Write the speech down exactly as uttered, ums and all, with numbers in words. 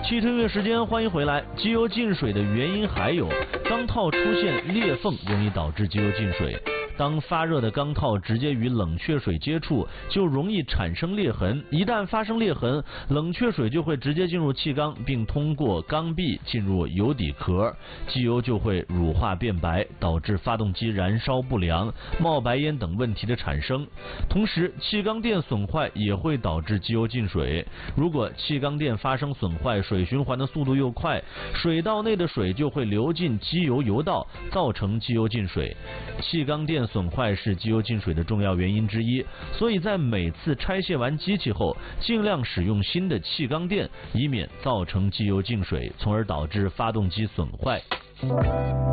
汽车音乐时间，欢迎回来。机油进水的原因还有钢套出现裂缝，容易导致机油进水。当发热的钢套直接与冷却水接触，就容易产生裂痕。一旦发生裂痕，冷却水就会直接进入气缸，并通过缸壁进入油底壳，机油就会乳化变白，导致发动机燃烧不良、冒白烟等问题的产生。同时，气缸垫损坏也会导致机油进水。如果气缸垫发生损坏，水循环的速度又快，水道内的水就会流进机油油道，造成机油进水。气缸垫损坏是机油进水的重要原因之一，所以在每次拆卸完机器后，尽量使用新的气缸垫，以免造成机油进水，从而导致发动机损坏。